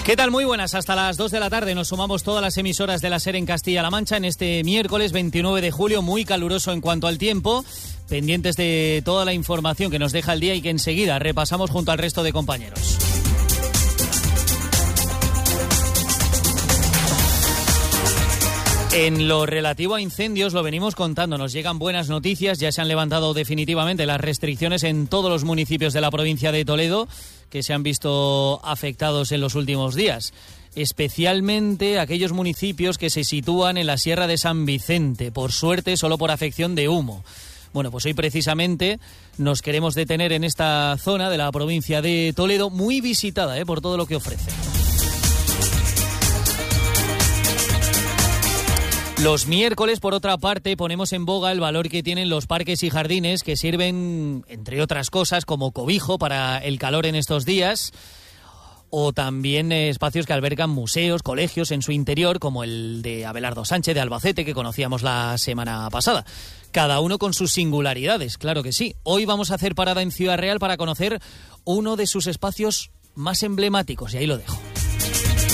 ¿Qué tal? Muy buenas. Hasta las 2 de la tarde nos sumamos todas las emisoras de la SER en Castilla-La Mancha en este miércoles 29 de julio, muy caluroso en cuanto al tiempo, pendientes de toda la información que nos deja el día y que enseguida repasamos junto al resto de compañeros. En lo relativo a incendios, lo venimos contando, nos llegan buenas noticias, ya se han levantado definitivamente las restricciones en todos los municipios de la provincia de Toledo que se han visto afectados en los últimos días, especialmente aquellos municipios que se sitúan en la Sierra de San Vicente, por suerte solo por afección de humo. Bueno, pues hoy precisamente nos queremos detener en esta zona de la provincia de Toledo, muy visitada por todo lo que ofrece. Los miércoles, por otra parte, ponemos en boga el valor que tienen los parques y jardines que sirven, entre otras cosas, como cobijo para el calor en estos días, o también espacios que albergan museos, colegios en su interior, como el de Abelardo Sánchez de Albacete, que conocíamos la semana pasada. Cada uno con sus singularidades, claro que sí. Hoy vamos a hacer parada en Ciudad Real para conocer uno de sus espacios más emblemáticos, y ahí lo dejo.